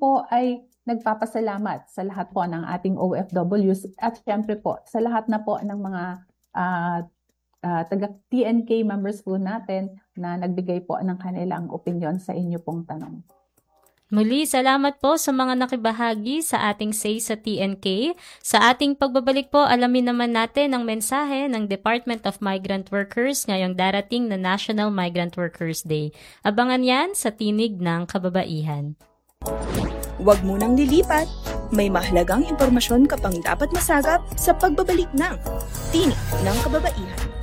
po ay nagpapasalamat sa lahat po ng ating OFWs at syempre po sa lahat na po ng mga taga-TNK members po natin na nagbigay po ng kanilang opinion sa inyo pong tanong. Muli, salamat po sa mga nakibahagi sa ating Say sa TNK. Sa ating pagbabalik po, alamin naman natin ang mensahe ng Department of Migrant Workers ngayong darating na National Migrant Workers Day. Abangan yan sa Tinig ng Kababaihan. Huwag munang lilipat. May mahalagang impormasyon ka pang dapat masagap sa pagbabalik ng Tinig ng Kababaihan.